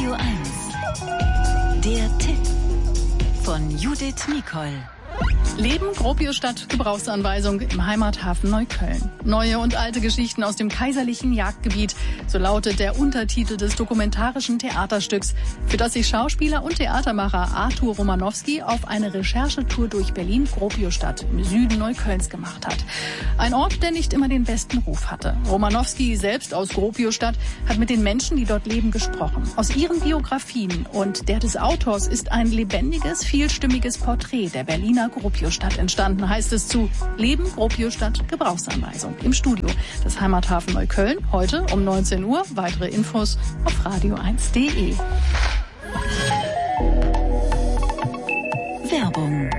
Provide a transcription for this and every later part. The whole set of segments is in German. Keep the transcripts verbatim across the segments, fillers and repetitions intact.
Radio eins. Der Tipp von Judith Nicol. Leben, Gropiusstadt, Gebrauchsanweisung im Heimathafen Neukölln. Neue und alte Geschichten aus dem kaiserlichen Jagdgebiet, so lautet der Untertitel des dokumentarischen Theaterstücks, für das sich Schauspieler und Theatermacher Artur Romanowski auf eine Recherchetour durch Berlin-Gropiusstadt im Süden Neuköllns gemacht hat. Ein Ort, der nicht immer den besten Ruf hatte. Romanowski, selbst aus Gropiusstadt, hat mit den Menschen, die dort leben, gesprochen. Aus ihren Biografien und der des Autors ist ein lebendiges, vielstimmiges Porträt der Berliner Gropiusstadt entstanden, heißt es zu Leben, Gropiusstadt, Gebrauchsanweisung. Im Studio des Heimathafen Neukölln, heute um neunzehn Uhr. Weitere Infos auf radio eins punkt de. Werbung.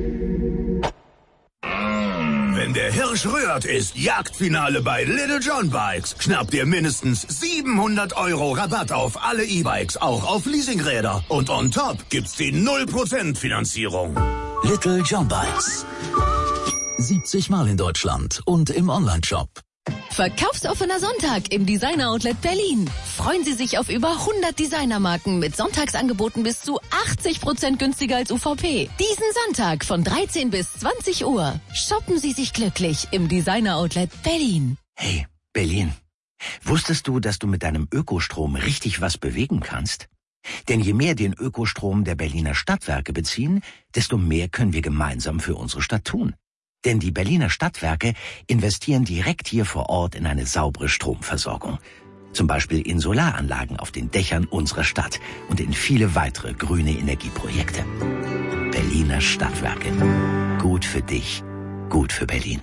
Wenn der Hirsch rührt, ist Jagdfinale bei Little John Bikes. Schnappt ihr mindestens siebenhundert Euro Rabatt auf alle E-Bikes, auch auf Leasingräder. Und on top gibt's die null Prozent Finanzierung. Little John Bikes. siebzig Mal in Deutschland und im Onlineshop. Verkaufsoffener Sonntag im Designer Outlet Berlin. Freuen Sie sich auf über hundert Designermarken mit Sonntagsangeboten bis zu achtzig Prozent günstiger als U V P. Diesen Sonntag von dreizehn bis zwanzig Uhr. Shoppen Sie sich glücklich im Designer Outlet Berlin. Hey, Berlin. Wusstest du, dass du mit deinem Ökostrom richtig was bewegen kannst? Denn je mehr den Ökostrom der Berliner Stadtwerke beziehen, desto mehr können wir gemeinsam für unsere Stadt tun. Denn die Berliner Stadtwerke investieren direkt hier vor Ort in eine saubere Stromversorgung. Zum Beispiel in Solaranlagen auf den Dächern unserer Stadt und in viele weitere grüne Energieprojekte. Berliner Stadtwerke. Gut für dich, gut für Berlin.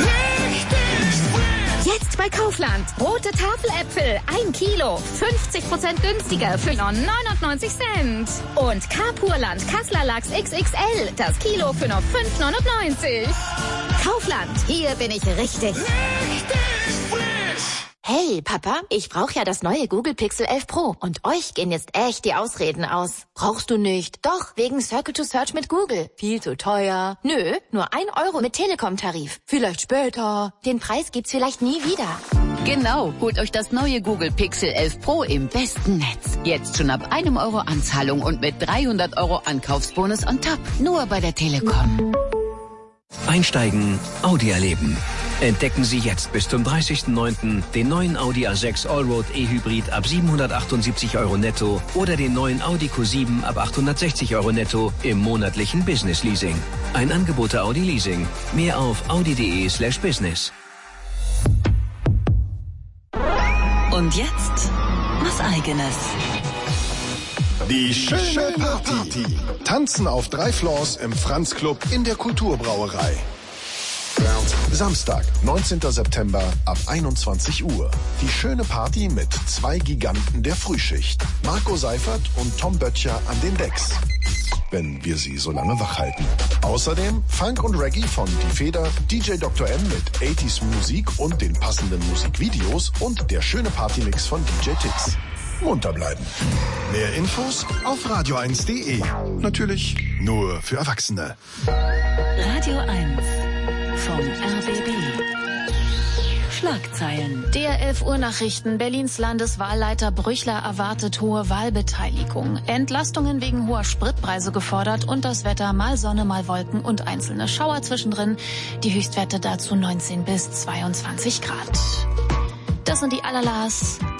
Jetzt bei Kaufland. Rote Tafeläpfel, ein Kilo, fünfzig Prozent günstiger für nur neunundneunzig Cent. Und Carpurland Kassler Lachs X X L, das Kilo für nur fünf neunundneunzig. Kaufland, hier bin ich richtig. Richtig frisch. Hey, Papa, ich brauche ja das neue Google Pixel elf Pro und euch gehen jetzt echt die Ausreden aus. Brauchst du nicht? Doch, wegen Circle to Search mit Google. Viel zu teuer. Nö, nur ein Euro mit Telekom-Tarif. Vielleicht später. Den Preis gibt's vielleicht nie wieder. Genau, holt euch das neue Google Pixel elf Pro im besten Netz. Jetzt schon ab einem Euro Anzahlung und mit dreihundert Euro Ankaufsbonus on top. Nur bei der Telekom. Einsteigen, Audi erleben. Entdecken Sie jetzt bis zum dreißigsten neunten den neuen Audi A sechs Allroad E-Hybrid ab siebenhundertachtundsiebzig Euro netto oder den neuen Audi Q sieben ab achthundertsechzig Euro netto im monatlichen Business Leasing. Ein Angebot der Audi Leasing. Mehr auf audi.de slash business. Und jetzt was Eigenes. Die schöne Party. Tanzen auf drei Floors im Franz Club in der Kulturbrauerei. Samstag, neunzehnten September ab einundzwanzig Uhr. Die schöne Party mit zwei Giganten der Frühschicht. Marco Seifert und Tom Böttcher an den Decks. Wenn wir sie so lange wach halten. Außerdem Funk und Reggae von Die Feder, D J Doktor M mit achtziger Musik und den passenden Musikvideos und der schöne Partymix von D J Tix. Munter bleiben. Mehr Infos auf radio eins punkt de. Natürlich nur für Erwachsene. Radio eins vom R B B. Schlagzeilen. D R elf Uhr Nachrichten. Berlins Landeswahlleiter Brüchler erwartet hohe Wahlbeteiligung. Entlastungen wegen hoher Spritpreise gefordert und das Wetter mal Sonne, mal Wolken und einzelne Schauer zwischendrin. Die Höchstwerte dazu neunzehn bis zweiundzwanzig Grad. Das sind die Allerlas.